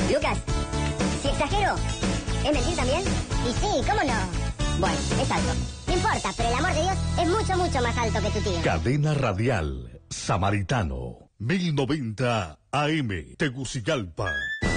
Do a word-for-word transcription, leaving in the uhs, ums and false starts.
Lucas, si exagero, ¿es mentir también? Y sí, ¿cómo no? Bueno, es alto. No importa, pero el amor de Dios es mucho, mucho más alto que tu tío. Cadena Radial Samaritano, mil noventa A M, Tegucigalpa.